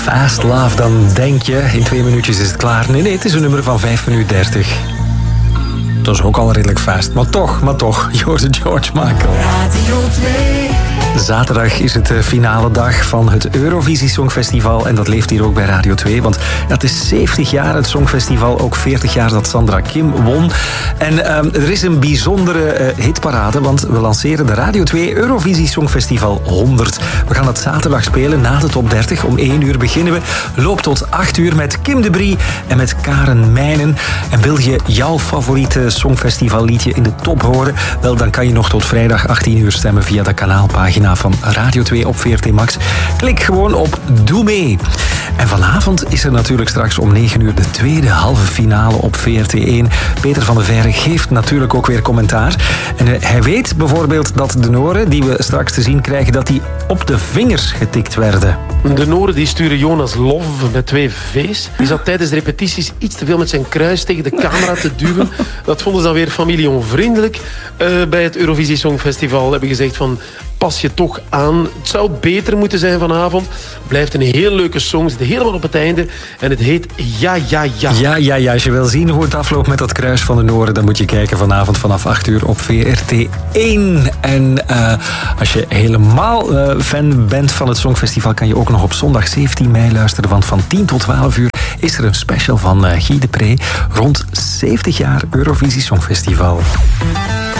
Fast Love, dan denk je, in 2 minuutjes is het klaar. Nee, het is een nummer van 5 minuten 30. Dat is ook al redelijk fast, maar toch. George Michael. Radio 2. Zaterdag is het de finale dag van het Eurovisie Songfestival. En dat leeft hier ook bij Radio 2. Want het is 70 jaar het Songfestival. Ook 40 jaar dat Sandra Kim won. En er is een bijzondere hitparade. Want we lanceren de Radio 2 Eurovisie Songfestival 100. We gaan het zaterdag spelen na de top 30. Om 1 uur beginnen we. Loopt tot 8 uur met Kim de Brie en met Karen Mijnen. En wil je jouw favoriete Songfestivalliedje in de top horen? Wel, dan kan je nog tot vrijdag 18 uur stemmen via de kanaalpagina van Radio 2 op VRT Max. Klik gewoon op Doe mee. En vanavond is er natuurlijk straks om 9 uur de tweede halve finale op VRT1. Peter van der Veire geeft natuurlijk ook weer commentaar. En hij weet bijvoorbeeld dat de Noren, die we straks te zien krijgen, dat die op de vingers getikt werden. De Noren die sturen Jonas Love met 2 V's. Die zat tijdens de repetities iets te veel met zijn kruis tegen de camera te duwen. Dat vonden ze dan weer familieonvriendelijk. Bij het Eurovisie Songfestival hebben gezegd van, pas je toch aan. Het zou beter moeten zijn vanavond. Blijft een heel leuke song. Zit helemaal op het einde. En het heet Ja, ja, ja. Ja. Als je wil zien hoe het afloopt met dat kruis van de Noren, dan moet je kijken vanavond vanaf 8 uur op VRT1. En als je helemaal fan bent van het Songfestival, kan je ook nog op zondag 17 mei luisteren. Want van 10 tot 12 uur is er een special van Guy de Pre rond 70 jaar Eurovisie Songfestival.